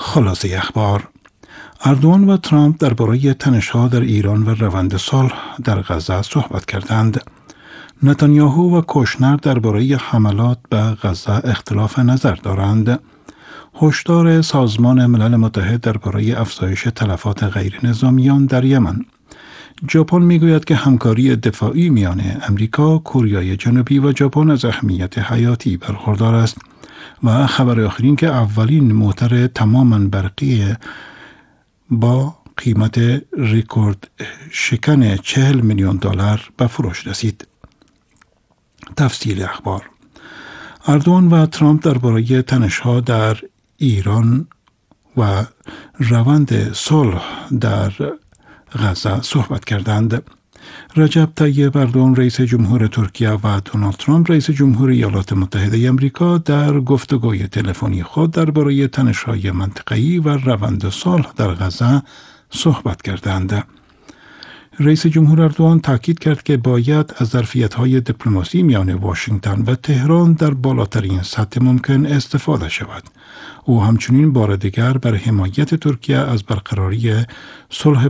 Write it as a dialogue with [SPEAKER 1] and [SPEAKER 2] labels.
[SPEAKER 1] خلاصه اخبار: اردوغان و ترامپ درباره تنش‌ها در ایران و روند صلح در غزه صحبت کردند. نتانیاهو و کوشنر درباره حملات به غزه اختلاف نظر دارند. هشدار سازمان ملل متحد درباره افزایش تلفات غیر نظامیان در یمن. ژاپن میگوید که همکاری دفاعی میان امریکا، کره جنوبی و ژاپن از اهمیت حیاتی برخوردار است. و خبر آخرین که اولین موتر تماماً برقی با قیمت رکورد شکن $40 میلیون به فروش رسید. تفصیل اخبار: اردوغان و ترامپ درباره تنش‌ها در ایران و روند صلح در غزه صحبت کردند. رجب طیب اردوغان رئیس جمهور ترکیه و دونالد ترامپ رئیس جمهور ایالات متحده آمریکا در گفتگوی تلفنی خود درباره تنش‌های منطقه‌ای و روند صلح در غزه صحبت کردند. رئیس جمهور اردوغان تاکید کرد که باید از ظرفیت‌های دیپلماسی میان واشنگتن و تهران در بالاترین سطح ممکن استفاده شود. او همچنین بار دیگر بر حمایت ترکیه از برقراری صلح